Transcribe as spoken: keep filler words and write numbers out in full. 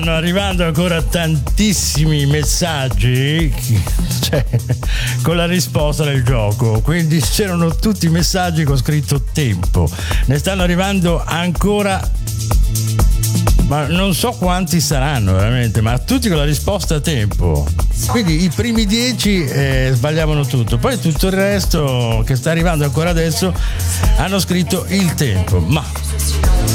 Stanno arrivando ancora tantissimi messaggi, cioè, con la risposta del gioco, quindi c'erano tutti i messaggi con scritto tempo. Ne stanno arrivando ancora, ma non so quanti saranno veramente, ma tutti con la risposta tempo. Quindi i primi dieci eh, sbagliavano tutto, poi tutto il resto che sta arrivando ancora adesso hanno scritto il tempo. Ma